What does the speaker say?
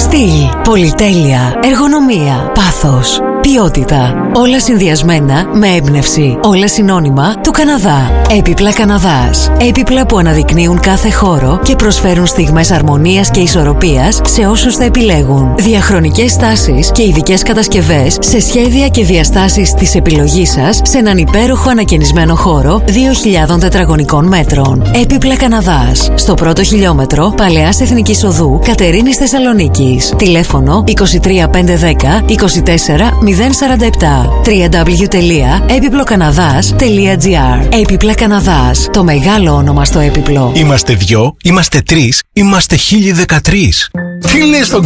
Στυλ, πολυτέλεια, εργονομία, πάθος, ποιότητα. Όλα συνδυασμένα με έμπνευση. Όλα συνώνυμα του Καναδά. Έπιπλα Καναδάς. Έπιπλα που αναδεικνύουν κάθε χώρο και προσφέρουν στιγμές αρμονίας και ισορροπίας σε όσους θα επιλέγουν. Διαχρονικές στάσεις και ειδικές κατασκευές σε σχέδια και διαστάσεις της επιλογής σας σε έναν υπέροχο ανακαινισμένο χώρο 2.000 τετραγωνικών μέτρων. Έπιπλα Καναδάς. Στο πρώτο χιλιόμετρο Παλαιάς Εθνικής Οδού Κατερίνης Θεσσαλονίκης. Τηλέφωνο 23510 24 047. www.epiplocanadás.gr. Έπιπλα Καναδάς. Το μεγάλο όνομα στο έπιπλο. Είμαστε 2, είμαστε 3, είμαστε 1013. Τι λες στον